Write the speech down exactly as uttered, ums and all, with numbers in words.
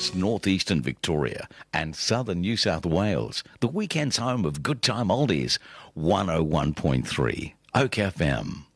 across northeastern Victoria and southern New South Wales, the weekend's home of good time oldies, one oh one point three Oak F M.